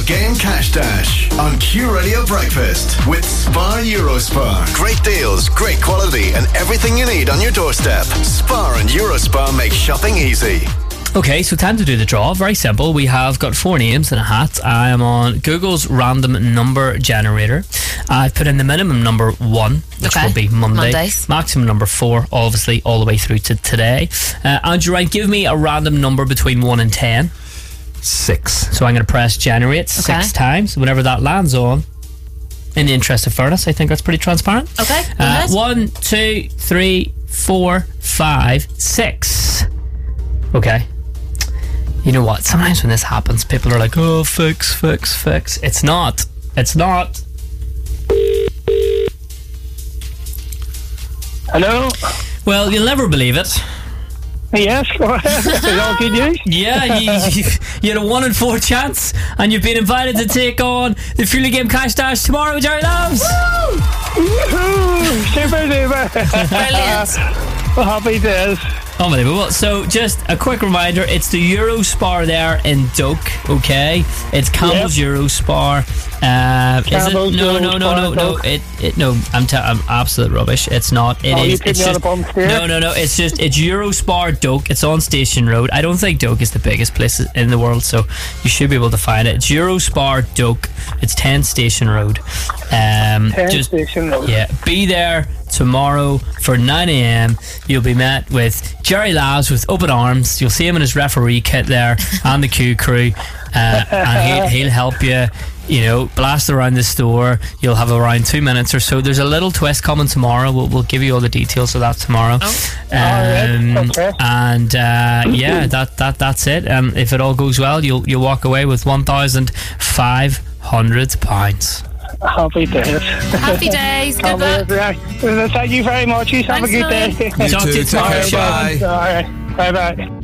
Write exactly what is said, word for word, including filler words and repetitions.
Game Cash Dash on Q Radio Breakfast with Spar Eurospar. Great deals, great quality, and everything you need on your doorstep. Spar and Eurospar make shopping easy. Okay, so time to do the draw. Very simple. We have got four names in a hat. I am on Google's random number generator. I've put in the minimum number one, which Okay. will be Monday. Mondays. Maximum number four, obviously, all the way through to today. Uh, Andrew, right, give me a random number between one and ten. Six. So I'm going to press generate six Okay. times. Whenever that lands on, in the interest of fairness, I think that's pretty transparent. Okay, go Uh, ahead. one, two, three, four, five, six. Okay. You know what? Sometimes when this happens, people are like, oh, fix, fix, fix. It's not. It's not. Hello? Well, you'll never believe it. Yes, go ahead. Is all good news? Yeah, you, you, you had a one in four chance, and you've been invited to take on the Fuel Game Cash Dash tomorrow with Jerry Loves. Woohoo! Super duper. Brilliant. Well, happy days. Unbelievable. So, just a quick reminder: it's the Eurospar there in Doak. Okay, it's Campbell's Eurospar. Uh, is it? Campbell's No, no, no, no, Eurospar, no. Doak. It, it, no. I'm, t- I'm absolute rubbish. It's not. It Oh, you is. put It's me on just a bum steer? no, no, no. It's just it's Eurospar Doak. It's on Station Road. I don't think Doak is the biggest place in the world, so you should be able to find it. It's Eurospar Doak. It's ten Station Road. Um, ten just Station Road. yeah, be there tomorrow for nine a.m. You'll be met with Jerry Labs with open arms. You'll see him in his referee kit there and the Q crew, uh, and he'll, he'll help you, you know, blast around the store. You'll have around two minutes or so. There's a little twist coming tomorrow. We'll, we'll give you all the details of that tomorrow. Oh. Um, Alright, okay. And uh, yeah, that, that that's it. Um, if it all goes well, you'll you'll walk away with one thousand five hundred pounds. Happy days. Happy days. Good luck. Thank you very much. You have a Thanks, good day. Lily. You Talk to too. you Take tomorrow. care. Bye. All right. Bye bye.